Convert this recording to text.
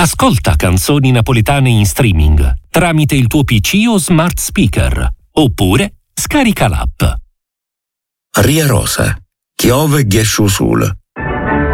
Ascolta canzoni napoletane in streaming tramite il tuo PC o smart speaker, oppure scarica l'app. Ria Rosa, Chiove Gesciusul.